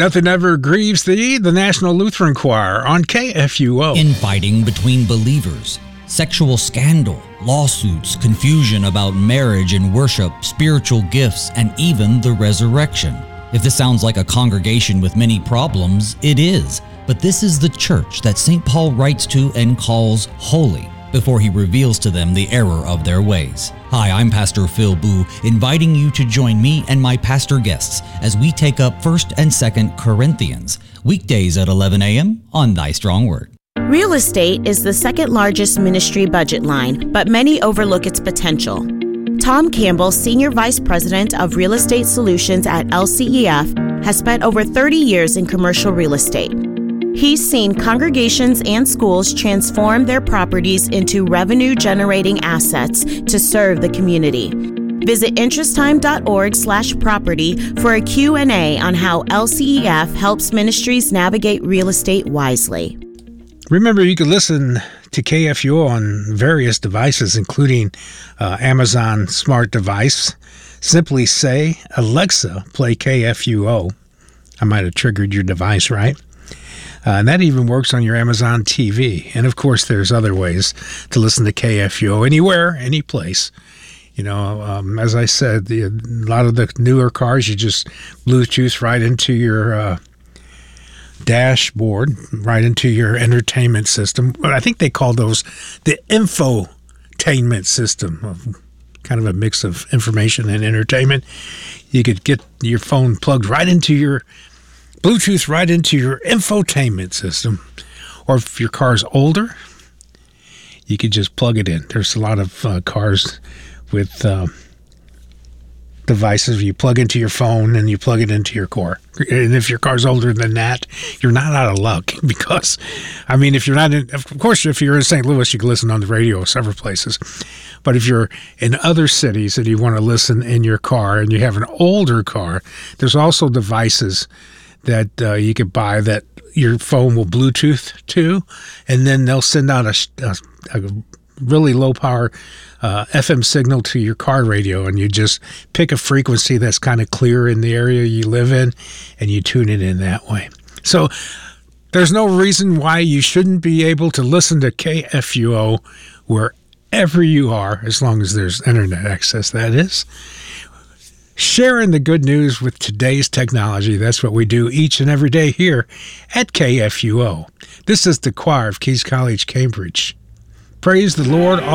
Nothing Ever Grieves Thee, the National Lutheran Choir on KFUO. Infighting between believers, sexual scandal, lawsuits, confusion about marriage and worship, spiritual gifts, and even the resurrection. If this sounds like a congregation with many problems, it is. But this is the church that St. Paul writes to and calls holy before he reveals to them the error of their ways. Hi, I'm Pastor Phil Boo, inviting you to join me and my pastor guests as we take up 1st and 2nd Corinthians, weekdays at 11 a.m. on Thy Strong Word. Real estate is the second largest ministry budget line, but many overlook its potential. Tom Campbell, Senior Vice President of Real Estate Solutions at LCEF, has spent over 30 years in commercial real estate. He's seen congregations and schools transform their properties into revenue-generating assets to serve the community. Visit interesttime.org/property for a Q&A on how LCEF helps ministries navigate real estate wisely. Remember, you can listen to KFUO on various devices, including Amazon Smart Device. Simply say, Alexa, play KFUO. I might have triggered your device, right? And that even works on your Amazon TV. And, of course, there's other ways to listen to KFUO anywhere, any place. You know, as I said, a lot of the newer cars, you just Bluetooth right into your dashboard, right into your entertainment system. I think they call those the infotainment system, kind of a mix of information and entertainment. You could get your phone plugged right into your Bluetooth, right into your infotainment system. Or if your car's older, you could just plug it in. There's a lot of cars with devices you plug into your phone and you plug it into your car. And if your car's older than that, you're not out of luck because, I mean, if you're not in, of course, if you're in St. Louis, you can listen on the radio several places. But if you're in other cities and you want to listen in your car and you have an older car, there's also devices that you could buy that your phone will Bluetooth to, and then they'll send out a really low power FM signal to your car radio, and you just pick a frequency that's kind of clear in the area you live in, and you tune it in that way. So there's no reason why you shouldn't be able to listen to KFUO wherever you are, as long as there's internet access, that is. Sharing the good news with today's technology. That's what we do each and every day here at KFUO. This is the choir of Keys College, Cambridge. Praise the Lord.